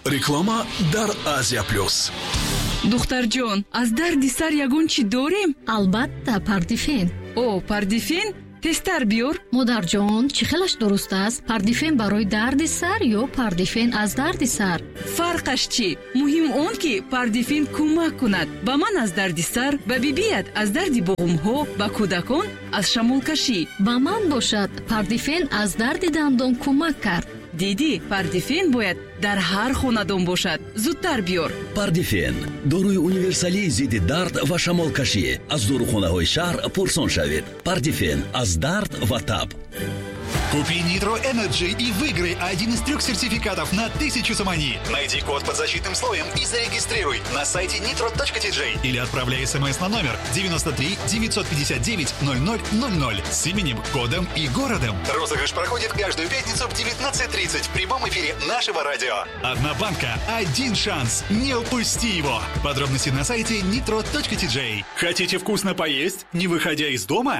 реклама дар Азия плюс. духтарҷон, аз дарди сар ягон чӣ дорем? албатта, пардифен. о, пардифен? тестар биёр. модарҷон, чӣ хелаш дуруст аст? пардифен барои дарди сар ё пардифен аз дарди сар? фарқаш чӣ? муҳим он ки пардифен кӯмак кунад ба ман аз дарди сар, ба бибият аз дарди буғумҳо, ба кӯдакон аз шамолкашӣ. ба ман бошад, пардифен аз дарди дандон кӯмак кард. диди, пардифен бояд дар ҳар хонадон бошад. зудтар биёр. пардифен дорои универсалии зидди дард ва шамолкашӣ. аз дорухонаҳои шаҳр пурсон шавед. пардифен аз дард ва таб. Купи Nitro Energy и выиграй один из 3 сертификатов на 1000 самани. Найди код под защитным слоем и зарегистрируй на сайте nitro.tj или отправляй смс на номер 93 959 0000 с именем, кодом и городом. Розыгрыш проходит каждую пятницу в 19:30 в прямом эфире нашего радио. Одна банка, один шанс. Не упусти его. Подробности на сайте nitro.tj. Хотите вкусно поесть, не выходя из дома?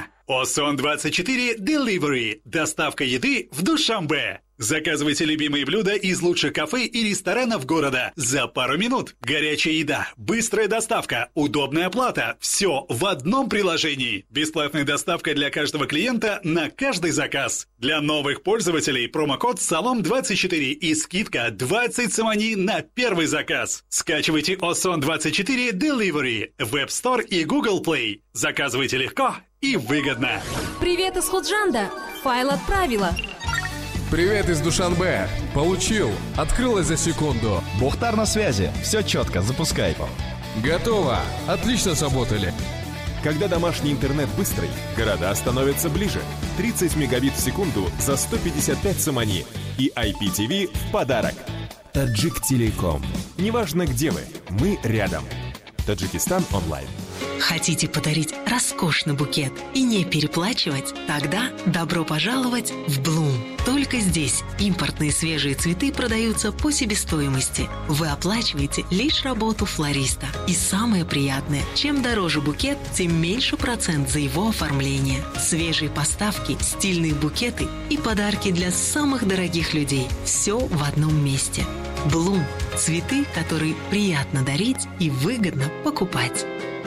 Осон24 Delivery. Доставка еды в Душанбе. Заказывайте любимые блюда из лучших кафе и ресторанов города за пару минут. Горячая еда, быстрая доставка, удобная оплата. Все в одном приложении. Бесплатная доставка для каждого клиента на каждый заказ. Для новых пользователей промокод САЛОМ24 и скидка 20 самани на первый заказ. Скачивайте Осон24 Delivery в App Store и Google Play. Заказывайте легко и выгодно. Привет из Худжанда. Файл отправила. Привет из Душанбе. Получил. Открылось за секунду. Бухтар на связи. Все четко. Запускай. Готово. Отлично сработали. Когда домашний интернет быстрый, города становятся ближе. 30 мегабит в секунду за 155 самани. И IPTV в подарок. Таджик Телеком. Неважно, где вы, мы рядом. Таджикистан онлайн. Хотите подарить роскошный букет и не переплачивать? Тогда добро пожаловать в Bloom. Только здесь импортные свежие цветы продаются по себестоимости. Вы оплачиваете лишь работу флориста. И самое приятное, чем дороже букет, тем меньше процент за его оформление. Свежие поставки, стильные букеты и подарки для самых дорогих людей. Все в одном месте. Bloom. Цветы, которые приятно дарить и выгодно покупать.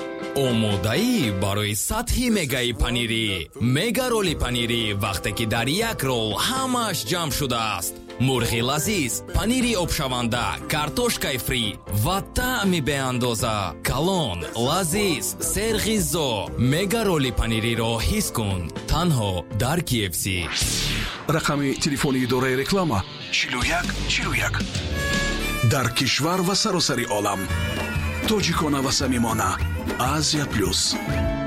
омодаӣ барои сатҳи мегаи панири. мега роли панири вақте ки дар як рол ҳамааш ҷамъ шудааст. мурғи лазиз, панири обшаванда, картошкаи фри ва таъми беандоза. калон, лазиз, серғиззо. мега роли панириро ҳис кун танҳо дар KFC. рақами телефони идораи реклама 4141. дар кишвар ва саросари олам тоҷикона ва самимона. Азия плюс.